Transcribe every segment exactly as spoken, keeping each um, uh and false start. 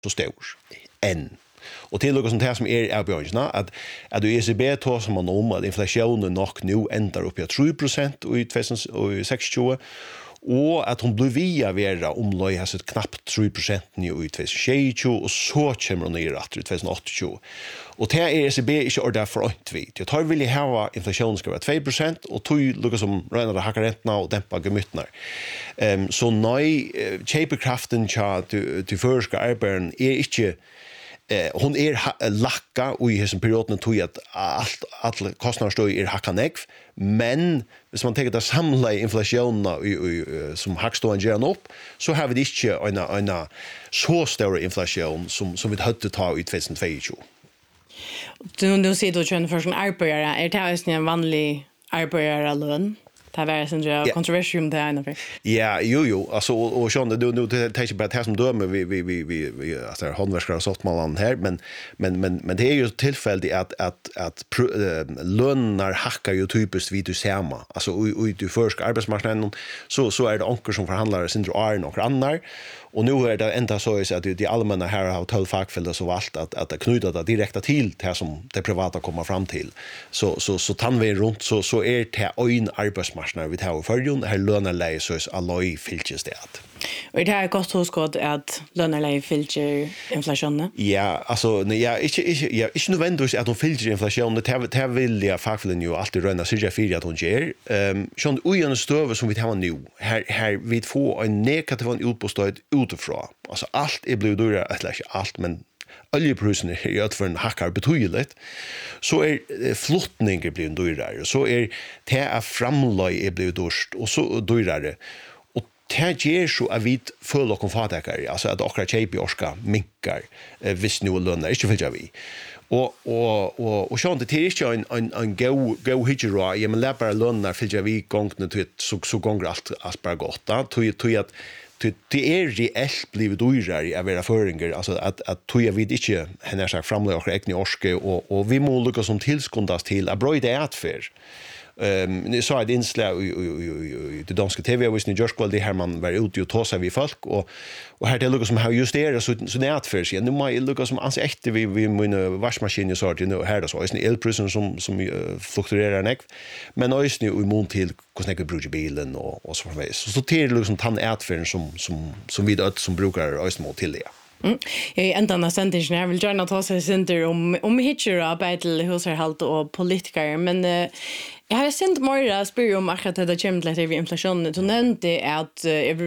så stor än. Och till något sånt här som är avbjörande att att E C B tar som man om att inflationen nog nu ändrar upp i tre procent i tjugohundrasextio och att hon blir via vera om löj har sett knappt tre procent i tjugohundratjugo och så kommer hon ner att i tjugohundraåttio. Och det är E C B inte ordet för att vi. Jag tar vill ha inflationen ska vara två procent och tog lukar som röna hacka räntorna och dämpa gemytnar. Um, så nej, köpekraften till till förska arbeten är inte Eh, hon är er lacka och i hela perioden tog att allt alla kostnader står i hacka negv, men hvis man tänker det samla inflationen i, i, som hackståen ger upp, så har vi inte en en så stor inflation som som vi hade ta i tjugohundratjugo. Du nu ser du känner för en arbetare är det en vanlig arbetarlön. Det var sen jag kontroversium där inne. Ja, jo jo, alltså och och sånt du nu det tar bara det som dömer vi vi vi vi alltså handverkare och softmalan här men men men men det är ju tillfälligt att att att lönar hackar ju typiskt vid du samma. Alltså och du försk arbetsmarknaden så så är det anker som förhandlare sin är och andra. Och nu är det ända så är att de allmänna här har tolv fackfällor så valt att att knyta det direkta till det som det privata kommer fram till. Så så så tar vi runt så så är det en arbetsmarknad vi tar för ju här lönerläge så är alloy filches det. Och det här är gott hos god att lönerläge filcher inflationen. Ja, alltså nej ja, inte inte ja, inte nödvändigtvis att de filcher inflationen det det vill jag fackfällen ju alltid röna sig för att hon ger. Ehm sån ojen stöver som vi har nu. Här här vi får en negativ utbostad utifrån. Alltså allt är blivit dyrare, eller inte allt, men oljeprisen är ju för en hackar betydligt. Så är flottningen blivit dyrare. Så är det att framlöj är blivit dyrst och så dyrare. Och det ger så att vi följer komfortäkare, alltså att åkra köp i orska minkar, visst nu lönar, inte för vi. Och och och och så det är inte en en en go go hitchera jag men läpar lönar för vi gång nu så så gånger allt asper gott då tog tog att det är reellt blivit dyrare att vara föringar, alltså att att tog jag vid inte henne sagt framlöj och egna orske och och vi må lucka som tillskundas till att bröda ät för. Ehm ni sa det inslag i det danska T V och visst ni just kväll det här man var ute och tåsa vi folk och och här det lucka som har justerat så så nät för sig nu måste lucka som ans äkta vi vi mina vaskmaskiner så att nu här då så är det elprisen som som fluktuerar näck men ösn i immun till hur snäcker brukar bilen och och så vidare så så till liksom tann ätfärden som som som vi då som brukar ösn mot till det. Mm. Jag ända när sentingen jag vill gärna ta sig center om om hitcher till hushållshalt och politiker men uh, jag har sent mer spyr om akkurat det kommer till att inflationen så nämnde att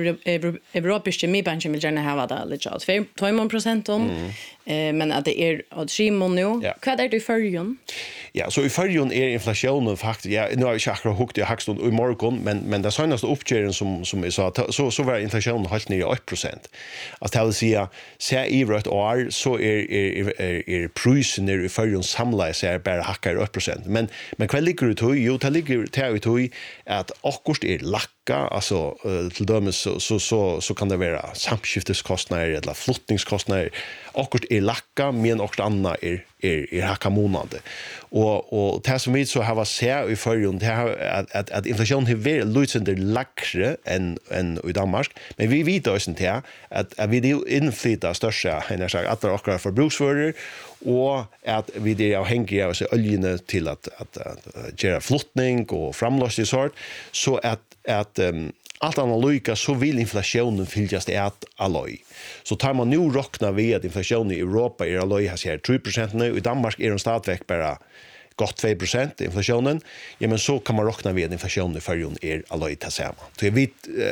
europeiska mibanken vill gärna ha det lite så två procent om eh men att det är att skimon nu vad är det för förjon? Ja, så i förjon är inflationen faktiskt ja nu har jag akkurat hukt jag hackstund i morgon men men det senaste uppgörelsen som som är så så så var inflationen helt ner i åtta procent. Alltså det vill säga ser i vart år så är är är, är prisen i förjon samlas är bara hackar åtta procent men men vad ligger det till jo det ligger till att akkurat är lacka alltså uh, till dömes så, så så så kan det vara samskifteskostnader eller flottningskostnader akkurat är lacka men också andra är är är hacka månad och och det som vi så har var ser i förrjun det har att att, att inflationen har varit lite lackre än än i Danmark men vi vet också inte att att vi det inflyta största än sagt att våra förbruksvaror och att vi det avhängiga av så oljene till att att, att göra flottning och framlösning sort så att att um, allt analyka så vill inflationen fyljas det att alloy. Så tar man nu rockna vid att inflationen i Europa är alloy har här tre procent nu i Danmark är den stadigt bara gott två procent inflationen. Ja men så kan man rockna vid att inflationen i förrjun är alloy till samma. Så vi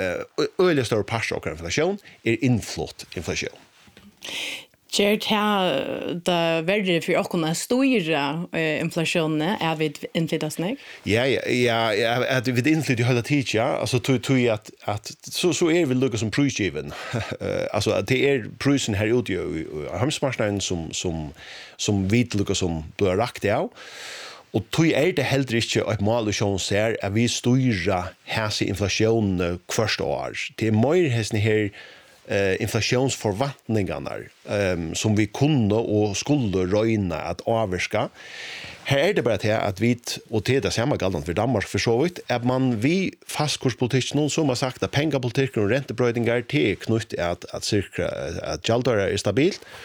uh, öliga större parter av inflation är inflott inflation. Gert här det värre för att kunna styra inflationen är vid inflytande. Ja ja ja att vid inflytande hela tiden ja alltså tror tror att att så så är vi lucka som prisgiven. Alltså att det är prisen här ute i hamnsmarknaden som som som vid lucka som blir rakt av. Och tog är det heller inte ett mål som ser att vi styra häsi inflationen första år. Det är mer häsni här eh, inflationsförväntningarna um, som vi kunde och skulle röjna att avvarska. Här är det bara till att vi, och till det samma gallant för Danmark för så vitt, att man vi fastkurspolitiken som har sagt att pengapolitiken och räntebröjningar till knutt att att säkra att gäldare är stabilt